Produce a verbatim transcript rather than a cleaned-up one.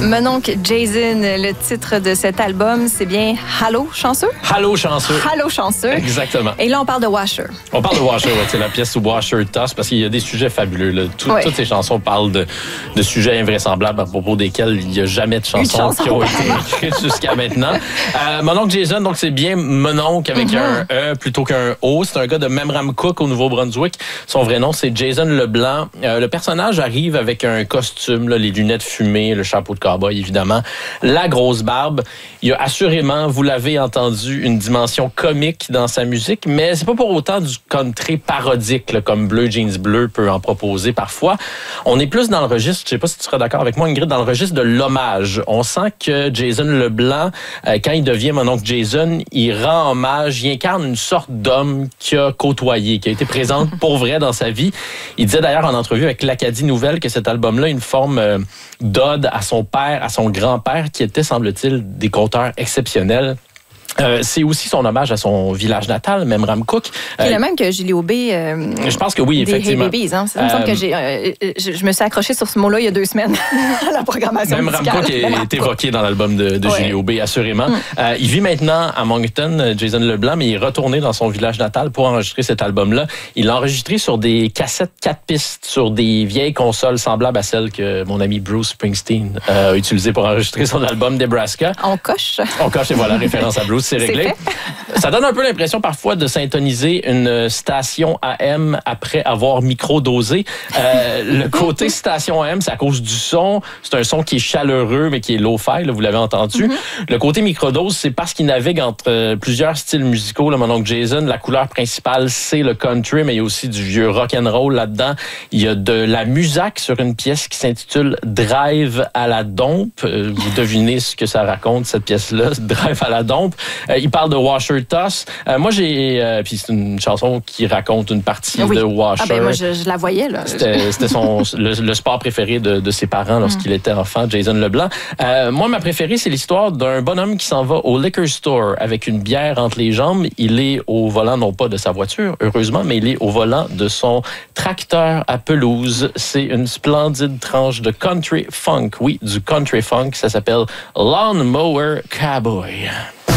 Mon oncle Jason, le titre de cet album, c'est bien Allô, chanceux? Allô, chanceux. Allô, chanceux. Exactement. Et là, on parle de Washer. On parle de Washer, ouais, c'est la pièce Washer Toss, parce qu'il y a des sujets fabuleux. Là. Tout, ouais. Toutes ces chansons parlent de, de sujets invraisemblables à propos desquels il n'y a jamais de chansons chanson. qui ont été écrites jusqu'à maintenant. Euh, mon oncle Jason, donc c'est bien mon oncle avec mm-hmm. un E plutôt qu'un O. C'est un gars de Memramcook au Nouveau-Brunswick. Son vrai nom, c'est Jason Leblanc. Euh, le personnage arrive avec un costume, là, les lunettes fumées, le chapeau de cowboy, évidemment, la grosse barbe. Il y a assurément, vous l'avez entendu, une dimension comique dans sa musique, mais c'est pas pour autant du country parodique, là, comme Bleu Jeans Bleu peut en proposer parfois. On est plus dans le registre, je sais pas si tu seras d'accord avec moi, Ingrid, dans le registre de l'hommage. On sent que Jason Leblanc, euh, quand il devient mon oncle Jason, il rend hommage, il incarne une sorte d'homme qu'il a côtoyé, qui a été présente pour vrai dans sa vie. Il disait d'ailleurs en entrevue avec l'Acadie Nouvelle que cet album-là a une forme euh, d'ode à son père, à son grand-père, qui était, semble-t-il, des conteurs exceptionnels. Euh, c'est aussi son hommage à son village natal, Memramcook. C'est euh, le même que Julie Aubé. Euh, je pense que oui, effectivement. Des Hey Babies, hein? Ça me semble que j'ai, euh, je, je me suis accrochée sur ce mot-là il y a deux semaines à la programmation Memramcook est, est évoqué dans l'album de, de ouais. Julie Aubé, assurément. Mm. Euh, il vit maintenant à Moncton, Jason Leblanc, mais il est retourné dans son village natal pour enregistrer cet album-là. Il l'a enregistré sur des cassettes quatre pistes, sur des vieilles consoles semblables à celles que mon ami Bruce Springsteen euh, a utilisées pour enregistrer son album Nebraska. On coche. On coche, et voilà, référence à Bruce. C'est réglé. C'est ça donne un peu l'impression parfois de syntoniser une station A M après avoir micro-dosé. Euh, le côté station A M, c'est à cause du son. C'est un son qui est chaleureux, mais qui est low-fi, là, vous l'avez entendu. Mm-hmm. Le côté microdose, c'est parce qu'il navigue entre euh, plusieurs styles musicaux. Là, mon oncle Jason, la couleur principale, c'est le country, mais il y a aussi du vieux rock and roll là-dedans. Il y a de la musique sur une pièce qui s'intitule Drive à la dompe. Euh, vous devinez ce que ça raconte, cette pièce-là, Drive à la dompe. Euh, il parle de Washer Toss. Euh, moi, j'ai... Euh, puis c'est une chanson qui raconte une partie oui. de Washer. Ah ben moi, je, je la voyais, là. C'était, c'était son, le, le sport préféré de, de ses parents lorsqu'il mm. était enfant, Jason Leblanc. Euh, moi, ma préférée, c'est l'histoire d'un bonhomme qui s'en va au liquor store avec une bière entre les jambes. Il est au volant, non pas de sa voiture, heureusement, mais il est au volant de son tracteur à pelouse. C'est une splendide tranche de country funk. Oui, du country funk. Ça s'appelle Lawn Mower Cowboy.